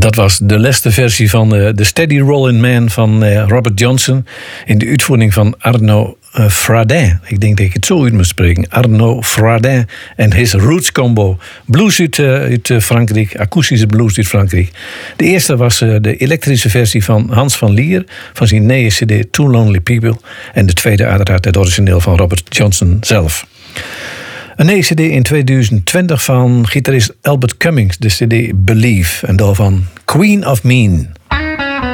Dat was de laatste versie van de Steady Rollin' Man van Robert Johnson in de uitvoering van Arnaud Fradin. Ik denk dat ik het zo uit moet spreken. Arnaud Fradin en his Roots Combo. Blues uit Frankrijk, akoestische blues uit Frankrijk. De eerste was de elektrische versie van Hans van Lier van zijn nieuwe cd Two Lonely People. En de tweede uiteraard het origineel van Robert Johnson zelf. Een nieuwe cd in 2020 van gitarist Albert Cummings, de cd Believe. En daarvan Queen of Mean.